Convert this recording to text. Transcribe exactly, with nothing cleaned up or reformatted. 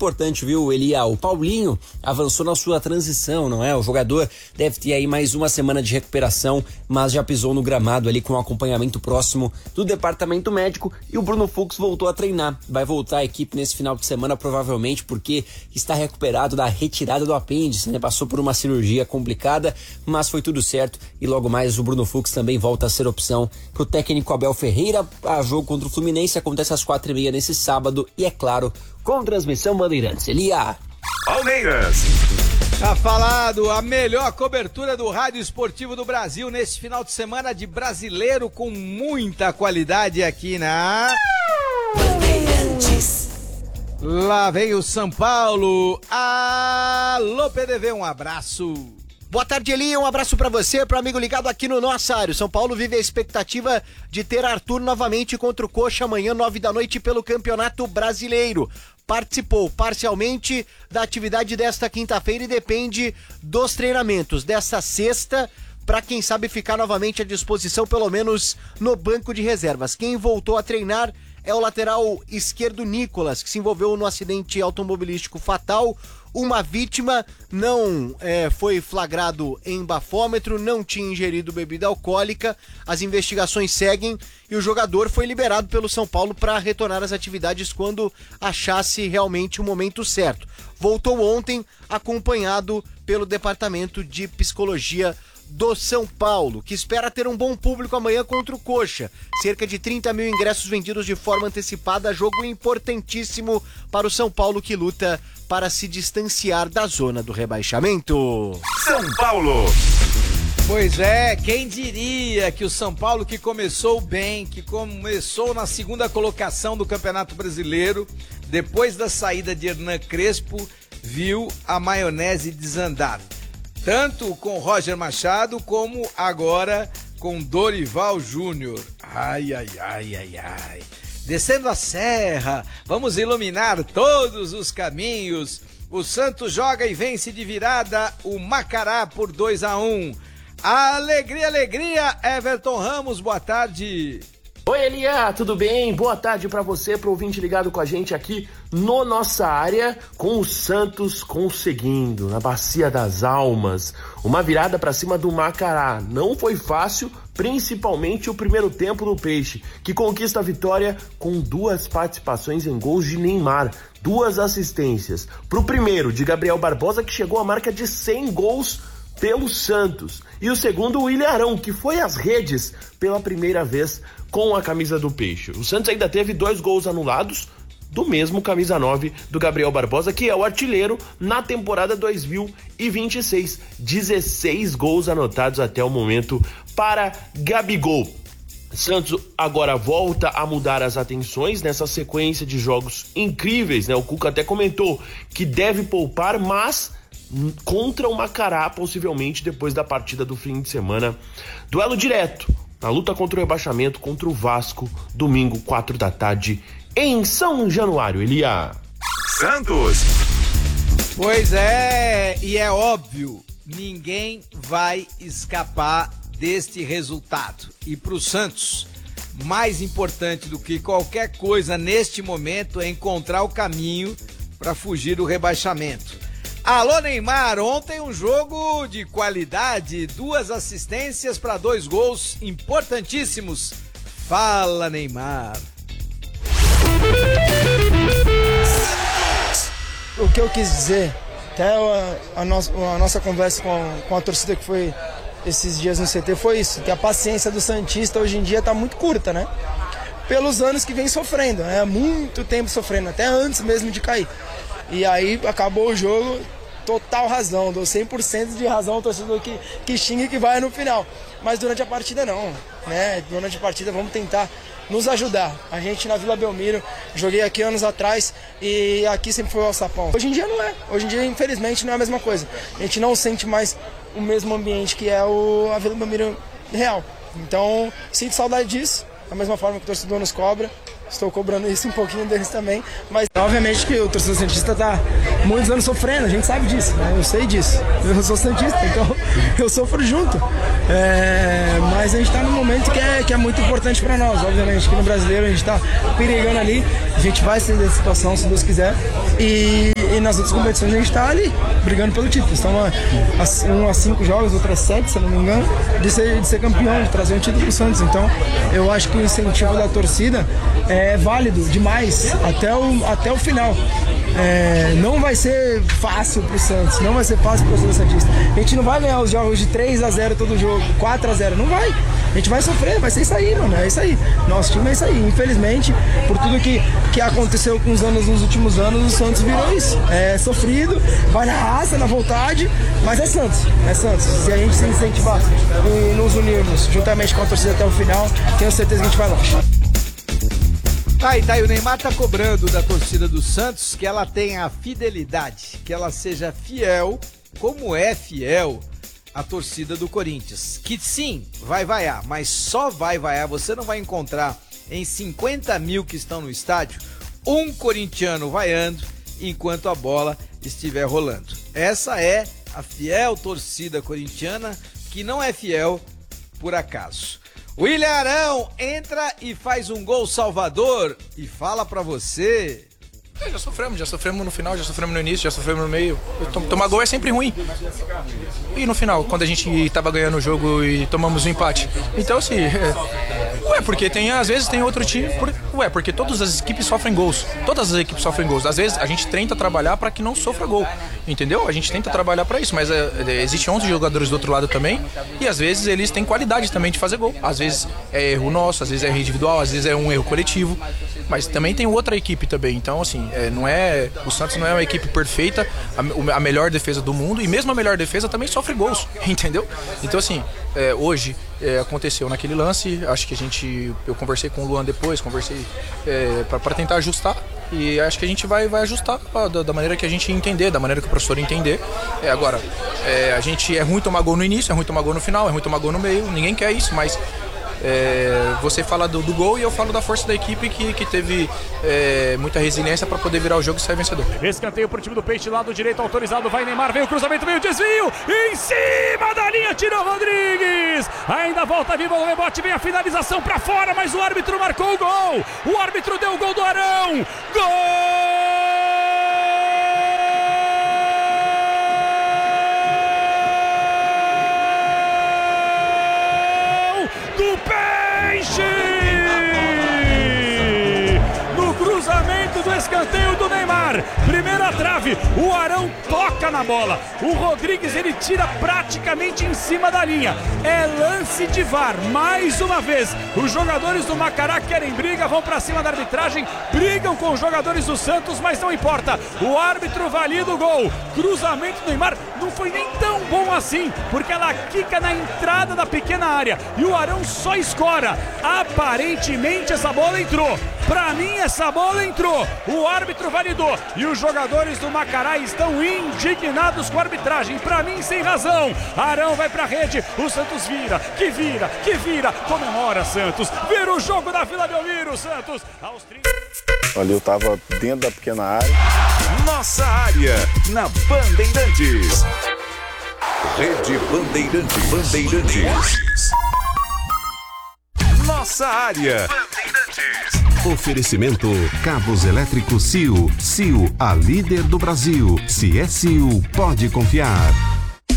importante, viu, Elia? O Paulinho avançou na sua transição, não é? O jogador deve ter aí mais uma semana de recuperação, mas já pisou no gramado ali com acompanhamento próximo do departamento médico, e o Bruno Fux voltou a treinar. Vai voltar a equipe nesse final de semana, provavelmente porque está recuperado da retirada do apêndice, né? Passou por uma cirurgia complicada, mas foi tudo certo, e logo mais o Bruno Fux também volta a ser opção pro técnico Abel Ferreira. A jogo contra o Fluminense acontece às quatro e meia nesse sábado, e é claro, com transmissão Bandeirantes. Elia. Palmeiras. Tá falado, a melhor cobertura do rádio esportivo do Brasil nesse final de semana de brasileiro com muita qualidade aqui na Bandeirantes. Lá vem o São Paulo. Alô, P D V, um abraço. Boa tarde, Eli, um abraço pra você, pro amigo ligado aqui no nosso área. São Paulo vive a expectativa de ter Arthur novamente contra o Coxa amanhã, nove da noite, pelo Campeonato Brasileiro. Participou parcialmente da atividade desta quinta-feira e depende dos treinamentos desta sexta, para quem sabe ficar novamente à disposição, pelo menos no banco de reservas. Quem voltou a treinar é o lateral esquerdo Nicolas, que se envolveu no acidente automobilístico fatal. Uma vítima, não é, foi flagrado em bafômetro, não tinha ingerido bebida alcoólica. As investigações seguem e o jogador foi liberado pelo São Paulo para retornar às atividades quando achasse realmente o momento certo. Voltou ontem, acompanhado pelo Departamento de Psicologia do São Paulo, que espera ter um bom público amanhã contra o Coxa. Cerca de trinta mil ingressos vendidos de forma antecipada, jogo importantíssimo para o São Paulo, que luta para se distanciar da zona do rebaixamento. São Paulo. Pois é, quem diria que o São Paulo, que começou bem, que começou na segunda colocação do Campeonato Brasileiro, depois da saída de Hernan Crespo, viu a maionese desandar. Tanto com Roger Machado, como agora com Dorival Júnior. Ai, ai, ai, ai, ai. Descendo a serra, vamos iluminar todos os caminhos. O Santos joga e vence de virada o Macará por dois a um. Alegria, alegria, Everton Ramos, boa tarde. Oi, Elia, tudo bem? Boa tarde pra você, pro ouvinte ligado com a gente aqui no Nossa Área, com o Santos conseguindo, na Bacia das Almas, uma virada pra cima do Macará. Não foi fácil, principalmente o primeiro tempo do Peixe, que conquista a vitória com duas participações em gols de Neymar, duas assistências. Pro primeiro, de Gabriel Barbosa, que chegou à marca de cem gols pelo Santos. E o segundo, o William Arão, que foi às redes pela primeira vez com a camisa do Peixe. O Santos ainda teve dois gols anulados do mesmo camisa nove do Gabriel Barbosa, que é o artilheiro na temporada dois mil e vinte e seis. dezesseis gols anotados até o momento para Gabigol. Santos agora volta a mudar as atenções nessa sequência de jogos incríveis, né? O Cuca até comentou que deve poupar, mas contra o Macará, possivelmente depois da partida do fim de semana. Duelo direto na luta contra o rebaixamento contra o Vasco, domingo, quatro da tarde, em São Januário. Elia. Santos. Pois é, e é óbvio, ninguém vai escapar deste resultado. E para o Santos, mais importante do que qualquer coisa neste momento é encontrar o caminho para fugir do rebaixamento. Alô, Neymar, ontem um jogo de qualidade, duas assistências para dois gols importantíssimos. Fala, Neymar. O que eu quis dizer, até a, a, no, a nossa conversa com, com a torcida que foi esses dias no C T foi isso, que a paciência do santista hoje em dia está muito curta, né? Pelos anos que vem sofrendo, né? Muito tempo sofrendo, até antes mesmo de cair. E aí acabou o jogo, total razão, dou cem por cento de razão ao torcedor que, que xinga e que vai no final. Mas durante a partida não, né? Durante a partida vamos tentar nos ajudar. A gente na Vila Belmiro, joguei aqui anos atrás e aqui sempre foi o alçapão. Hoje em dia não é, hoje em dia infelizmente não é a mesma coisa. A gente não sente mais o mesmo ambiente que é o, a Vila Belmiro real. Então sinto saudade disso, da mesma forma que o torcedor nos cobra. Estou cobrando isso um pouquinho deles também, mas obviamente que o torcedor santista está muitos anos sofrendo, a gente sabe disso, né? Eu sei disso, eu sou santista, então eu sofro junto, é... mas a gente está num momento que é, que é muito importante para nós, obviamente que no brasileiro a gente está perigando ali, a gente vai sair dessa situação se Deus quiser, e e nas outras competições a gente tá ali, brigando pelo título. Estamos a, um a cinco jogos, outras sete, se eu não me engano, de ser, de ser campeão, de trazer um título pro Santos. Então, eu acho que o incentivo da torcida é válido demais até o, até o final. É, não vai ser fácil pro Santos, não vai ser fácil pro torcedor santista. A gente não vai ganhar os jogos de três a zero todo jogo, quatro a zero, não vai. A gente vai sofrer, vai ser isso aí, mano, é isso aí. Nosso time é isso aí. Infelizmente, por tudo que, que aconteceu com os anos nos últimos anos, o Santos virou isso. É sofrido, vai na raça, na vontade, mas é Santos, é Santos. Se a gente se incentivar e nos unirmos juntamente com a torcida até o final, tenho certeza que a gente vai lá. Tá, e tá, e o Neymar tá cobrando da torcida do Santos que ela tenha fidelidade, que ela seja fiel, como é fiel a torcida do Corinthians. Que sim, vai vaiar, mas só vai vaiar, você não vai encontrar em cinquenta mil que estão no estádio, um corintiano vaiando enquanto a bola estiver rolando. Essa é a fiel torcida corintiana, que não é fiel por acaso. William Arão entra e faz um gol salvador e fala pra você. É, já sofremos, já sofremos no final, já sofremos no início, já sofremos no meio. Tomar gol é sempre ruim. E no final, quando a gente tava ganhando o jogo e tomamos o empate. Então, assim, é... ué, porque tem, às vezes tem outro time. Por... Ué, porque todas as equipes sofrem gols. Todas as equipes sofrem gols. Às vezes a gente tenta trabalhar para que não sofra gol. Entendeu? A gente tenta trabalhar para isso, mas é, é, existe onze jogadores do outro lado também. E às vezes eles têm qualidade também de fazer gol. Às vezes é erro nosso, às vezes é erro individual, às vezes é um erro coletivo. Mas também tem outra equipe também. Então, assim, é, não é, o Santos não é uma equipe perfeita, a, a melhor defesa do mundo, e mesmo a melhor defesa também sofre gols, entendeu? Então, assim, é, hoje é, aconteceu naquele lance, acho que a gente, eu conversei com o Luan depois, conversei é, para tentar ajustar, e acho que a gente vai, vai ajustar da, da maneira que a gente entender, da maneira que o professor entender. É, agora, é, a gente é ruim tomar gol no início, é ruim tomar gol no final, é ruim tomar gol no meio, ninguém quer isso, mas... É, você fala do, do gol e eu falo da força da equipe que, que teve é, muita resiliência para poder virar o jogo e sair vencedor. Escanteio pro time do Peixe, lado direito autorizado, vai Neymar, veio o cruzamento, veio o desvio, em cima da linha, tirou Rodrigues, ainda volta viva no rebote, vem a finalização para fora, mas o árbitro marcou o gol, o árbitro deu o gol do Arão, gol! Do Peixe! No cruzamento do escanteio do Neymar, primeira trave, o Arão toca na bola, o Rodrigues ele tira praticamente em cima da linha, é lance de V A R, mais uma vez, os jogadores do Macará querem briga, vão pra cima da arbitragem, brigam com os jogadores do Santos, mas não importa, o árbitro valida o gol, cruzamento do Neymar, não foi nem tão bom assim, porque ela quica na entrada da pequena área, e o Arão só escora, aparentemente essa bola entrou, pra mim essa bola entrou, o árbitro validou, e os jogadores do Macará estão indignados com a arbitragem, pra mim sem razão, Arão vai pra rede, o Santos vira, que vira, que vira, comemora Santos, vira o jogo da Vila Belmiro, Santos, aos trinta... Ali eu tava dentro da pequena área. Nossa área, na Bandeirantes. Rede Bandeirantes. Bandeirantes. Nossa área. Bandeirantes. Oferecimento Cabos Elétricos C I O. C I O, a líder do Brasil. Se é C I O, pode confiar.